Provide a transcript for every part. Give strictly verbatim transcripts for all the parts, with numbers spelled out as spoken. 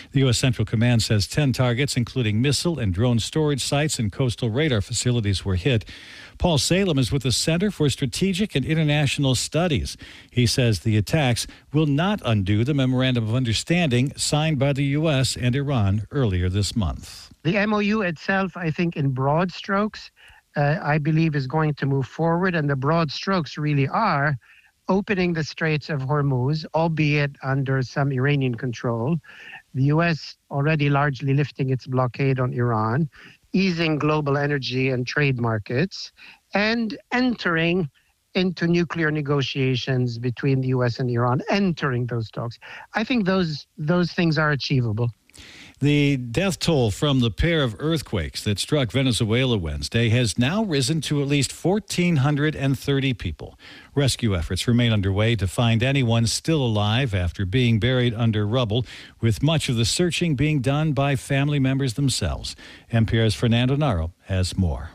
The U S. Central Command says ten targets, including missile and drone storage sites and coastal radar facilities, were hit. Paul Salem is with the Center for Strategic and International Studies. He says the attacks will not undo the Memorandum of Understanding signed by the U S and Iran earlier this month. The M O U itself, I think, in broad strokes, uh, I believe is going to move forward, and the broad strokes really are opening the Straits of Hormuz, albeit under some Iranian control, the U S already largely lifting its blockade on Iran, easing global energy and trade markets, and entering into nuclear negotiations between the U S and Iran, entering those talks. I think those those things are achievable. The death toll from the pair of earthquakes that struck Venezuela Wednesday has now risen to at least one thousand four hundred thirty people. Rescue efforts remain underway to find anyone still alive after being buried under rubble, with much of the searching being done by family members themselves. N P R's Fernando Naro has more.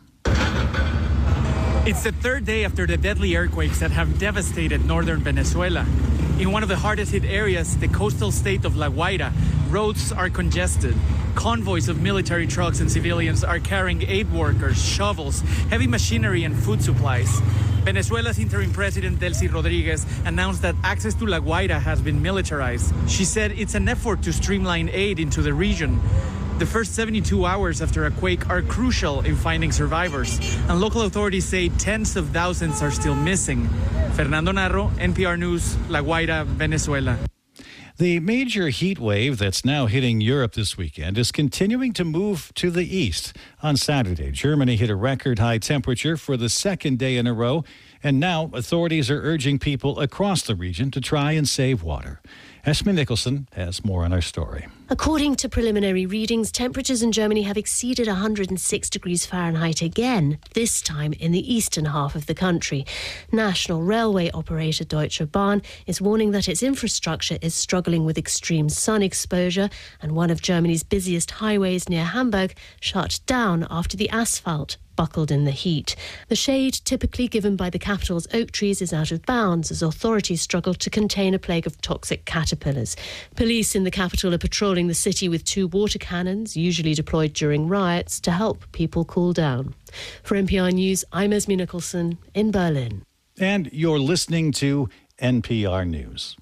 It's the third day after the deadly earthquakes that have devastated northern Venezuela. In one of the hardest hit areas, the coastal state of La Guaira, roads are congested. Convoys of military trucks and civilians are carrying aid workers, shovels, heavy machinery, and food supplies. Venezuela's interim president, Delcy Rodriguez, announced that access to La Guaira has been militarized. She said it's an effort to streamline aid into the region. The first seventy-two hours after a quake are crucial in finding survivors, and local authorities say tens of thousands are still missing. Fernando Narro, N P R News, La Guaira, Venezuela. The major heat wave that's now hitting Europe this weekend is continuing to move to the east. On Saturday, Germany hit a record high temperature for the second day in a row, and now authorities are urging people across the region to try and save water. Esme Nicholson has more on our story. According to preliminary readings, temperatures in Germany have exceeded one hundred six degrees Fahrenheit again, this time in the eastern half of the country. National railway operator Deutsche Bahn is warning that its infrastructure is struggling with extreme sun exposure, and one of Germany's busiest highways near Hamburg shut down after the asphalt buckled in the heat. The shade typically given by the capital's oak trees is out of bounds as authorities struggle to contain a plague of toxic caterpillars. Police in the capital are patrolling the city with two water cannons, usually deployed during riots, to help people cool down. For N P R News, I'm Esme Nicholson in Berlin. And you're listening to N P R News.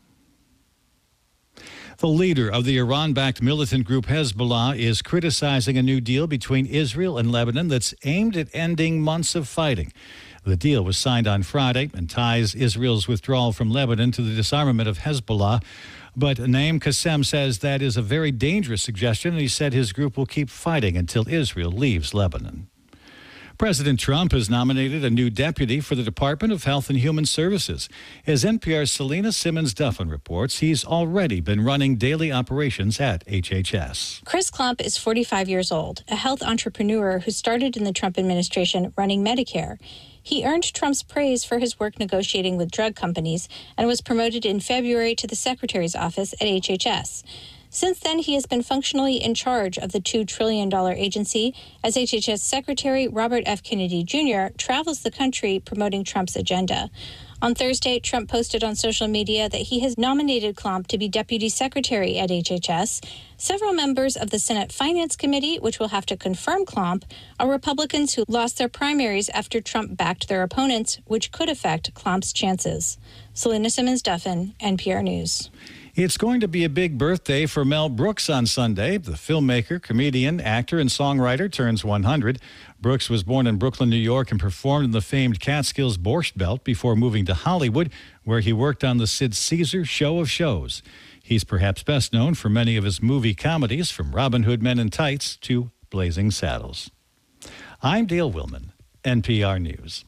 The leader of the Iran-backed militant group Hezbollah is criticizing a new deal between Israel and Lebanon that's aimed at ending months of fighting. The deal was signed on Friday and ties Israel's withdrawal from Lebanon to the disarmament of Hezbollah. But Naim Qassem says that is a very dangerous suggestion, and he said his group will keep fighting until Israel leaves Lebanon. President Trump has nominated a new deputy for the Department of Health and Human Services. As N P R's Selena Simmons-Duffin reports, he's already been running daily operations at H H S. Chris Klump is forty-five years old, a health entrepreneur who started in the Trump administration running Medicare. He earned Trump's praise for his work negotiating with drug companies and was promoted in February to the Secretary's office at H H S. Since then, he has been functionally in charge of the two trillion dollars agency as H H S Secretary Robert F. Kennedy Junior travels the country promoting Trump's agenda. On Thursday, Trump posted on social media that he has nominated Klump to be Deputy Secretary at H H S. Several members of the Senate Finance Committee, which will have to confirm Klump, are Republicans who lost their primaries after Trump backed their opponents, which could affect Klump's chances. Selena Simmons-Duffin, N P R News. It's going to be a big birthday for Mel Brooks on Sunday. The filmmaker, comedian, actor, and songwriter turns one hundred. Brooks was born in Brooklyn, New York, and performed in the famed Catskills Borscht Belt before moving to Hollywood, where he worked on the Sid Caesar Show of Shows. He's perhaps best known for many of his movie comedies, from Robin Hood Men in Tights to Blazing Saddles. I'm Dale Willman, N P R News.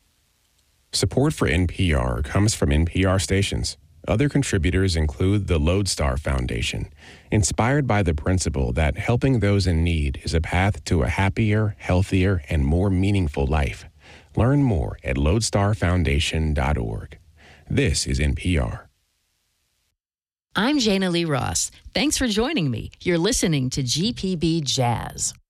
Support for N P R comes from N P R stations. Other contributors include the Lodestar Foundation, inspired by the principle that helping those in need is a path to a happier, healthier, and more meaningful life. Learn more at lodestar foundation dot org. This is N P R. I'm Jana Lee Ross. Thanks for joining me. You're listening to G P B Jazz.